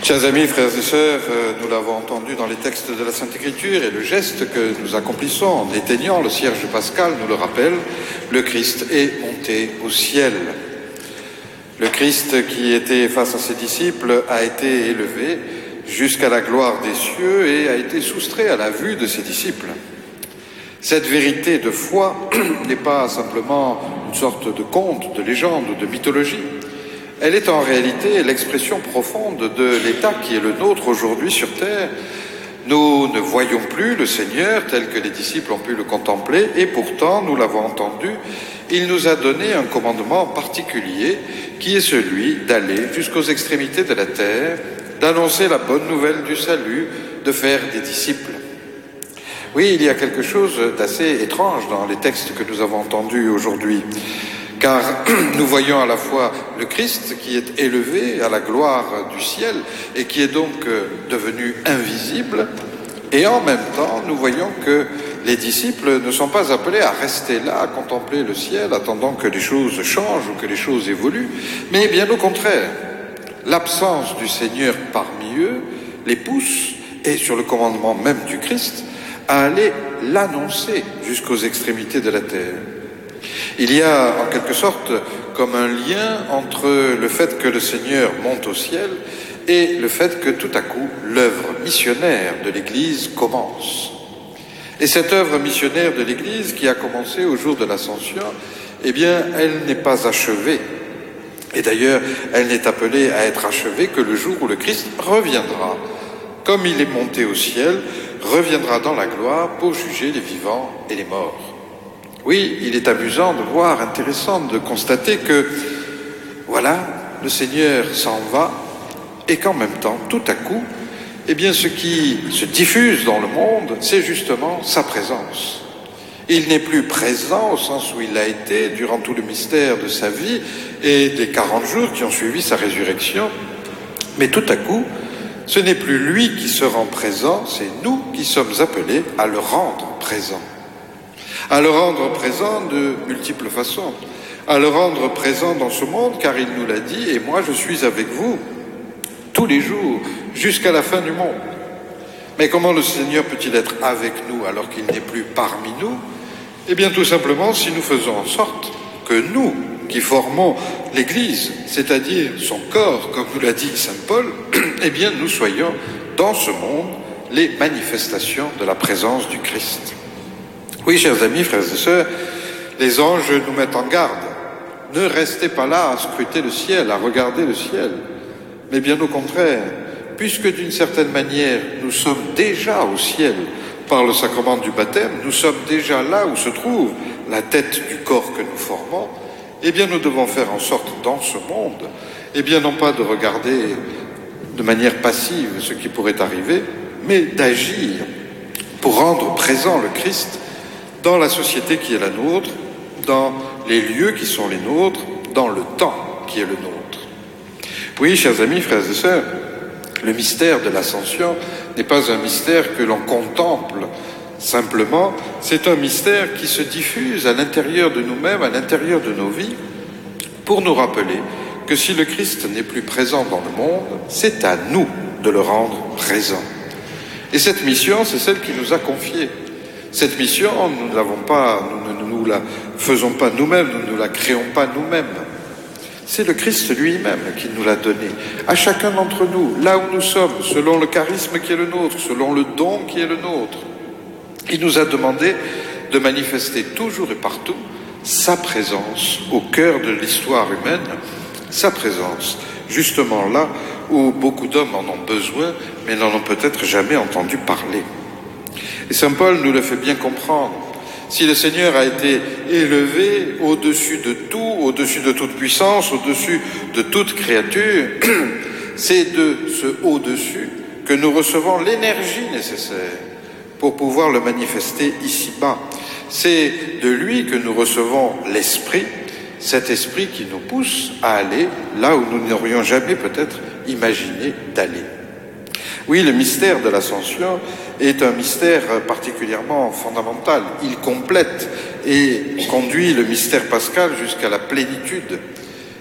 Chers amis, frères et sœurs, nous l'avons entendu dans les textes de la Sainte Écriture et le geste que nous accomplissons en éteignant le cierge pascal nous le rappelle, le Christ est monté au ciel. Le Christ qui était face à ses disciples a été élevé jusqu'à la gloire des cieux et a été soustrait à la vue de ses disciples. Cette vérité de foi n'est pas simplement une sorte de conte, de légende ou de mythologie. Elle est en réalité l'expression profonde de l'état qui est le nôtre aujourd'hui sur terre. Nous ne voyons plus le Seigneur tel que les disciples ont pu le contempler et pourtant, nous l'avons entendu, il nous a donné un commandement particulier qui est celui d'aller jusqu'aux extrémités de la terre, d'annoncer la bonne nouvelle du salut, de faire des disciples. Oui, il y a quelque chose d'assez étrange dans les textes que nous avons entendus aujourd'hui. Car nous voyons à la fois le Christ qui est élevé à la gloire du ciel et qui est donc devenu invisible, et en même temps nous voyons que les disciples ne sont pas appelés à rester là, à contempler le ciel, attendant que les choses changent ou que les choses évoluent, mais bien au contraire, l'absence du Seigneur parmi eux les pousse, et sur le commandement même du Christ, à aller l'annoncer jusqu'aux extrémités de la terre. Il y a en quelque sorte comme un lien entre le fait que le Seigneur monte au ciel et le fait que tout à coup l'œuvre missionnaire de l'Église commence. Et cette œuvre missionnaire de l'Église qui a commencé au jour de l'Ascension, eh bien, elle n'est pas achevée. Et d'ailleurs, elle n'est appelée à être achevée que le jour où le Christ reviendra, comme il est monté au ciel, reviendra dans la gloire pour juger les vivants et les morts. Oui, il est amusant de voir, intéressant de constater que, voilà, le Seigneur s'en va et qu'en même temps, tout à coup, eh bien, ce qui se diffuse dans le monde, c'est justement sa présence. Il n'est plus présent au sens où il l'a été durant tout le mystère de sa vie et des 40 jours qui ont suivi sa résurrection, mais tout à coup, ce n'est plus lui qui se rend présent, c'est nous qui sommes appelés à le rendre présent. À le rendre présent de multiples façons, à le rendre présent dans ce monde, car il nous l'a dit, et moi je suis avec vous tous les jours, jusqu'à la fin du monde. Mais comment le Seigneur peut-il être avec nous alors qu'il n'est plus parmi nous? Eh bien tout simplement si nous faisons en sorte que nous, qui formons l'Église, c'est-à-dire son corps, comme nous l'a dit saint Paul, eh bien nous soyons dans ce monde les manifestations de la présence du Christ. Oui, chers amis, frères et sœurs, les anges nous mettent en garde. Ne restez pas là à scruter le ciel, à regarder le ciel, mais bien au contraire, puisque d'une certaine manière, nous sommes déjà au ciel par le sacrement du baptême, nous sommes déjà là où se trouve la tête du corps que nous formons, eh bien nous devons faire en sorte dans ce monde, eh bien non pas de regarder de manière passive ce qui pourrait arriver, mais d'agir pour rendre présent le Christ dans la société qui est la nôtre, dans les lieux qui sont les nôtres, dans le temps qui est le nôtre. Oui, chers amis, frères et sœurs, le mystère de l'Ascension n'est pas un mystère que l'on contemple simplement, c'est un mystère qui se diffuse à l'intérieur de nous-mêmes, à l'intérieur de nos vies, pour nous rappeler que si le Christ n'est plus présent dans le monde, c'est à nous de le rendre présent. Et cette mission, c'est celle qui nous a confiée. Cette mission, nous ne l'avons pas, nous ne la faisons pas nous-mêmes, nous ne la créons pas nous-mêmes. C'est le Christ lui-même qui nous l'a donnée, à chacun d'entre nous, là où nous sommes, selon le charisme qui est le nôtre, selon le don qui est le nôtre. Il nous a demandé de manifester toujours et partout sa présence au cœur de l'histoire humaine, sa présence, justement là où beaucoup d'hommes en ont besoin, mais n'en ont peut-être jamais entendu parler. Et saint Paul nous le fait bien comprendre. Si le Seigneur a été élevé au-dessus de tout, au-dessus de toute puissance, au-dessus de toute créature, c'est de ce au-dessus que nous recevons l'énergie nécessaire pour pouvoir le manifester ici-bas. C'est de lui que nous recevons l'esprit, cet esprit qui nous pousse à aller là où nous n'aurions jamais peut-être imaginé d'aller. Oui, le mystère de l'Ascension est un mystère particulièrement fondamental. Il complète et conduit le mystère pascal jusqu'à la plénitude.